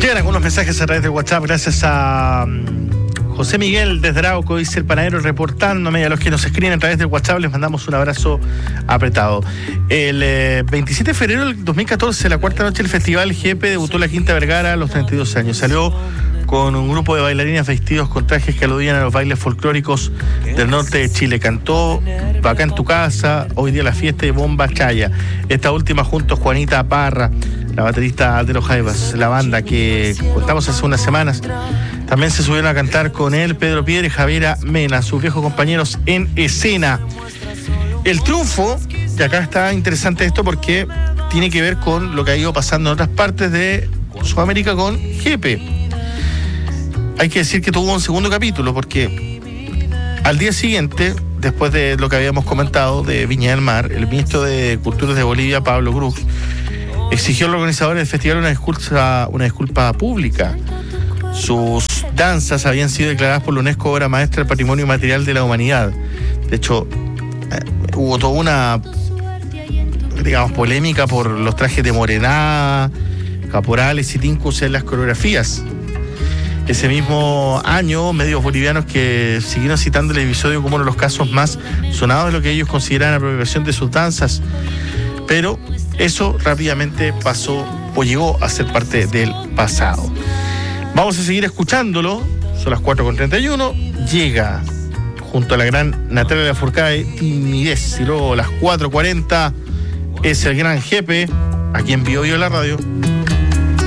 Llegan algunos mensajes a través de WhatsApp gracias a José Miguel desde Arauco, dice el panadero reportándome. A los que nos escriben a través del WhatsApp les mandamos un abrazo apretado. El 27 de febrero del 2014, la cuarta noche del Festival GP, debutó la Quinta Vergara a los 32 años. Salió con un grupo de bailarinas vestidos con trajes que aludían a los bailes folclóricos del norte de Chile. Cantó Acá en tu casa, Hoy día la fiesta y Bomba Chaya. Esta última junto a Juanita Parra, la baterista de los Jaivas, la banda que contamos hace unas semanas. También se subieron a cantar con él Pedro Piedra y Javiera Mena, sus viejos compañeros en escena. El triunfo, y acá está interesante esto porque tiene que ver con lo que ha ido pasando en otras partes de Sudamérica con Jepe. Hay que decir que tuvo un segundo capítulo porque al día siguiente, después de lo que habíamos comentado de Viña del Mar, el ministro de Cultura de Bolivia, Pablo Cruz, exigió a los organizadores del festival una disculpa pública. Sus danzas habían sido declaradas por la UNESCO obra maestra del patrimonio material de la humanidad. De hecho, hubo toda una, polémica por los trajes de morenada, caporales y tincus en las coreografías. Ese mismo año, medios bolivianos que siguieron citando el episodio como uno de los casos más sonados de lo que ellos consideran apropiación de sus danzas. Pero eso rápidamente pasó o llegó a ser parte del pasado. Vamos a seguir escuchándolo. Son las 4:31. Llega junto a la gran Natalia Lafourcade, Timidez. Y luego a las 4:40 es el gran Jepe, aquí en Bio Bio la radio.